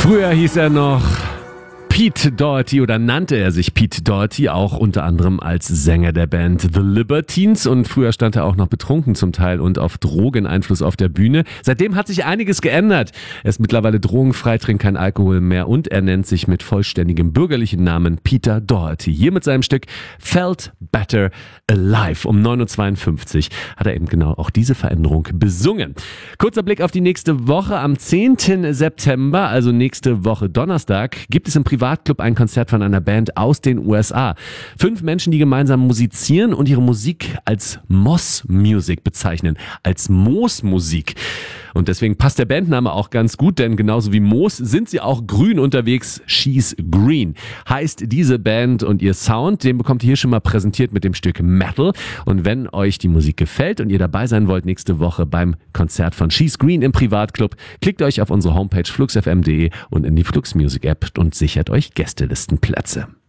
Früher hieß er noch Pete Doherty oder nannte er sich Pete Doherty, auch unter anderem als Sänger der Band The Libertines, und früher stand er auch noch betrunken zum Teil und auf Drogeneinfluss auf der Bühne. Seitdem hat sich einiges geändert. Er ist mittlerweile drogenfrei, trinkt kein Alkohol mehr und er nennt sich mit vollständigem bürgerlichen Namen Peter Doherty. Hier mit seinem Stück Felt Better Alive um 9.52 Uhr hat er eben genau auch diese Veränderung besungen. Kurzer Blick auf die nächste Woche. Am 10. September, also nächste Woche Donnerstag, gibt es im Privatclub ein Konzert von einer Band aus den USA. 5 Menschen, die gemeinsam musizieren und ihre Musik als Moss Music bezeichnen, als Moosmusik. Und deswegen passt der Bandname auch ganz gut, denn genauso wie Moos sind sie auch grün unterwegs. She's Green heißt diese Band und ihr Sound, den bekommt ihr hier schon mal präsentiert mit dem Stück Metal. Und wenn euch die Musik gefällt und ihr dabei sein wollt nächste Woche beim Konzert von She's Green im Privatclub, klickt euch auf unsere Homepage fluxfm.de und in die Flux Music App und sichert euch Gästelistenplätze.